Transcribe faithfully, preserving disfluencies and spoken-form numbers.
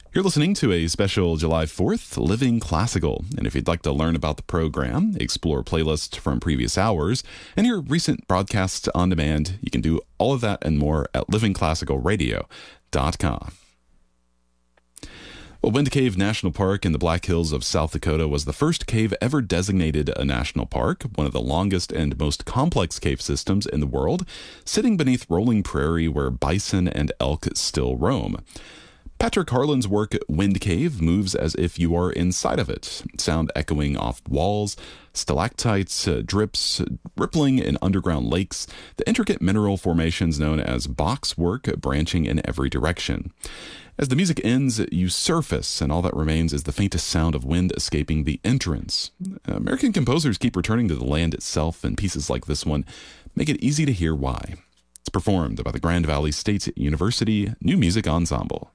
You're listening to a special July fourth Living Classical. And if you'd like to learn about the program, explore playlists from previous hours, and hear recent broadcasts on demand, you can do all of that and more at living classical radio dot com. Well, Wind Cave National Park in the Black Hills of South Dakota was the first cave ever designated a national park, one of the longest and most complex cave systems in the world, sitting beneath rolling prairie where bison and elk still roam. Patrick Harlan's work, Wind Cave, moves as if you are inside of it, sound echoing off walls, stalactites, uh, drips, rippling in underground lakes, the intricate mineral formations known as boxwork branching in every direction. As the music ends, you surface, and all that remains is the faintest sound of wind escaping the entrance. American composers keep returning to the land itself, and pieces like this one make it easy to hear why. It's performed by the Grand Valley State University New Music Ensemble.